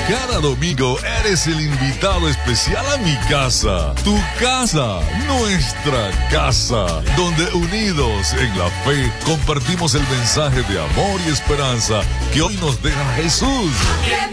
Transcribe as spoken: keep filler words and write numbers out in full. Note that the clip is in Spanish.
Cada domingo eres el invitado especial a mi casa, tu casa, nuestra casa, donde unidos en la fe compartimos el mensaje de amor y esperanza que hoy nos deja Jesús.